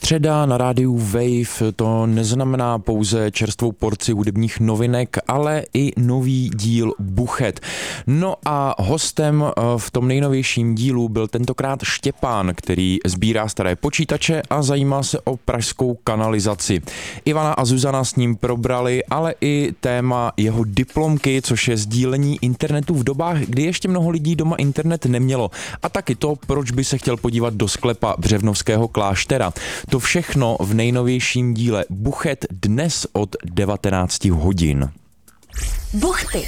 Středa na rádiu Wave to neznamená pouze čerstvou porci hudebních novinek, ale i nový díl Buchet. No a hostem v tom nejnovějším dílu byl tentokrát Štěpán, který sbírá staré počítače a zajímá se o pražskou kanalizaci. Ivana a Zuzana s ním probrali, ale i téma jeho diplomky, což je sdílení internetu v dobách, kdy ještě mnoho lidí doma internet nemělo. A taky to, proč by se chtěl podívat do sklepa Břevnovského kláštera. To všechno v nejnovějším díle Buchet dnes od 19 hodin. Buchty.